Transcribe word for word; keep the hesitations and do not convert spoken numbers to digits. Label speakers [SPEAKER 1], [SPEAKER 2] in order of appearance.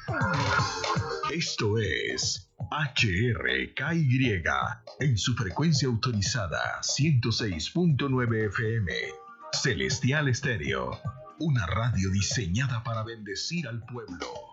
[SPEAKER 1] Esto es H R K Y en su frecuencia autorizada ciento seis punto nueve F M. Celestial Estéreo, una radio diseñada para bendecir al pueblo.